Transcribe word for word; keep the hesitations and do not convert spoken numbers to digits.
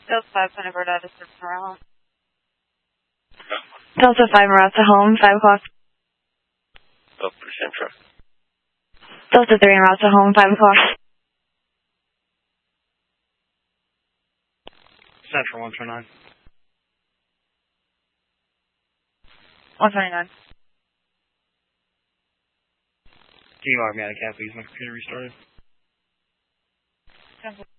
Delta five, Thunderbird out of service around. Delta five, we're out to home, five o'clock. Delta three, same truck. Delta three, we're out to home, five o'clock. Central one twenty-nine. one twenty-nine. Can you log me out of cap, please? My computer restarted. Central.